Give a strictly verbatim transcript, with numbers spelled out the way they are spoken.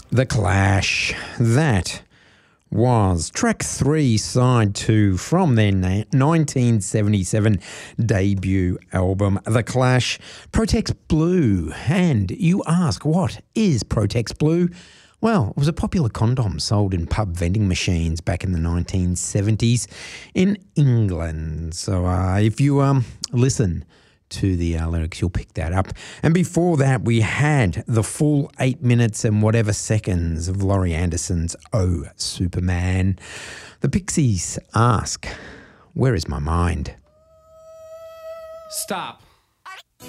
The Clash. That was track three, side two from their na- nineteen seventy-seven debut album, The Clash, Protex Blue. And you ask, what is Protex Blue? Well, it was a popular condom sold in pub vending machines back in the nineteen seventies in England. So uh, if you um listen to the uh, lyrics, you'll pick that up. And before that, we had the full eight minutes and whatever seconds of Laurie Anderson's Oh, Superman. The Pixies ask, where is my mind? Stop.